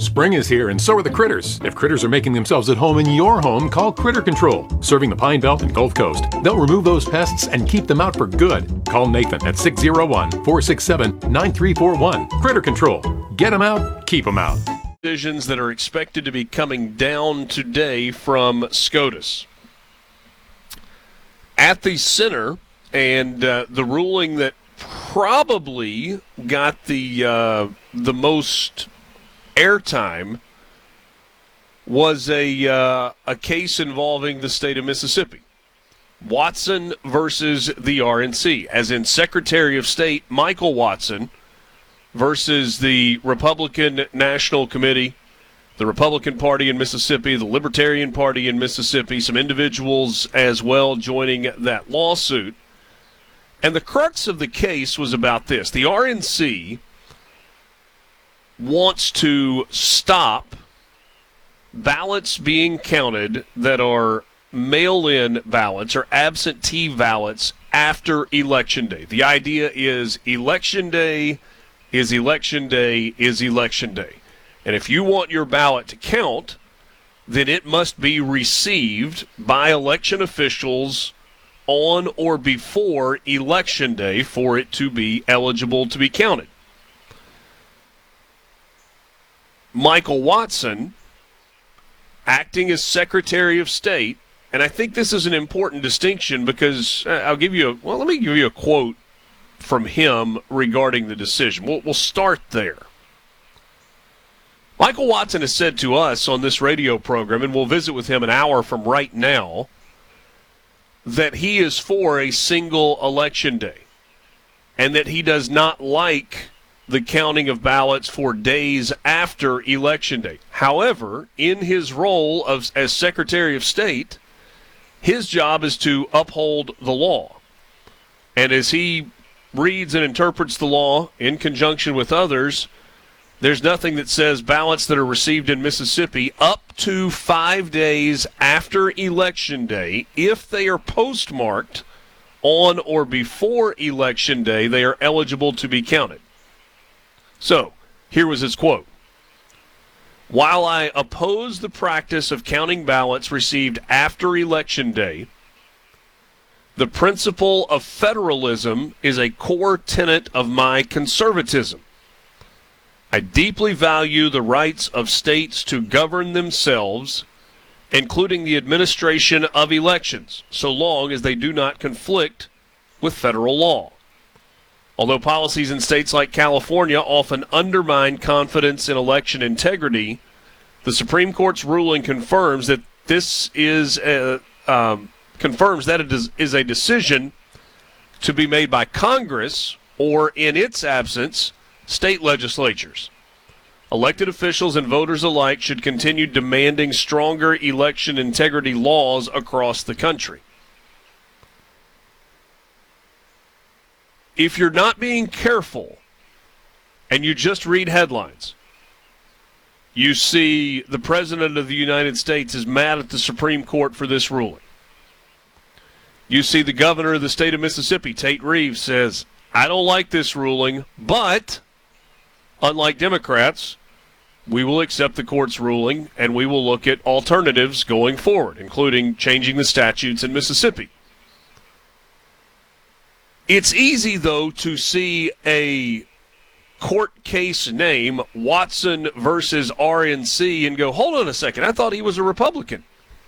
Spring is here, and so are the critters. If critters are making themselves at home in your home, call Critter Control. Serving the Pine Belt and Gulf Coast, they'll remove those pests and keep them out for good. Call Nathan at 601-467-9341. Critter Control. Get them out, keep them out. Decisions that are expected to be coming down today from SCOTUS. At the center, and the ruling that probably got the most airtime was a case involving the state of Mississippi. Watson versus the RNC, as in Secretary of State Michael Watson versus the Republican National Committee, the Republican Party in Mississippi, the Libertarian Party in Mississippi, some individuals as well joining that lawsuit. And the crux of the case was about this. The RNC wants to stop ballots being counted that are mail-in ballots or absentee ballots after Election Day. The idea is Election Day is Election Day is Election Day. And if you want your ballot to count, then it must be received by election officials on or before Election Day for it to be eligible to be counted. Michael Watson, acting as Secretary of State, and I think this is an important distinction because let me give you a quote from him regarding the decision. We'll start there. Michael Watson has said to us on this radio program, and we'll visit with him an hour from right now, that he is for a single election day and that he does not like the counting of ballots for days after Election Day. However, in his role as Secretary of State, his job is to uphold the law. And as he reads and interprets the law in conjunction with others, there's nothing that says ballots that are received in Mississippi up to 5 days after Election Day, if they are postmarked on or before Election Day, they are eligible to be counted. So, here was his quote. While I oppose the practice of counting ballots received after Election Day, the principle of federalism is a core tenet of my conservatism. I deeply value the rights of states to govern themselves, including the administration of elections, so long as they do not conflict with federal law. Although policies in states like California often undermine confidence in election integrity, the Supreme Court's ruling confirms that it is a decision to be made by Congress or, in its absence, state legislatures. Elected officials and voters alike should continue demanding stronger election integrity laws across the country. If you're not being careful and you just read headlines, you see the President of the United States is mad at the Supreme Court for this ruling. You see the governor of the state of Mississippi, Tate Reeves, says, I don't like this ruling, but unlike Democrats, we will accept the court's ruling and we will look at alternatives going forward, including changing the statutes in Mississippi. It's easy, though, to see a court case name, Watson versus RNC, and go, hold on a second, I thought he was a Republican.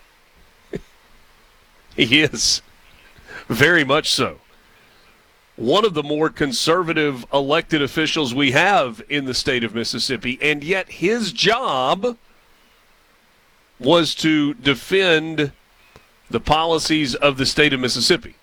He is. Very much so. One of the more conservative elected officials we have in the state of Mississippi, and yet his job was to defend the policies of the state of Mississippi.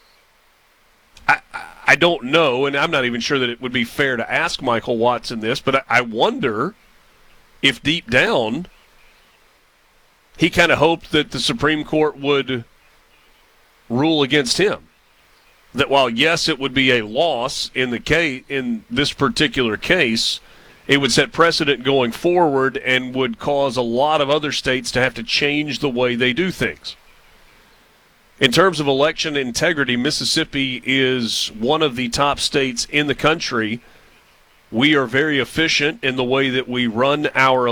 I don't know, and I'm not even sure that it would be fair to ask Michael Watson this, but I wonder if deep down he kind of hoped that the Supreme Court would rule against him. That while, yes, it would be a loss in this particular case, it would set precedent going forward and would cause a lot of other states to have to change the way they do things. In terms of election integrity, Mississippi is one of the top states in the country. We are very efficient in the way that we run our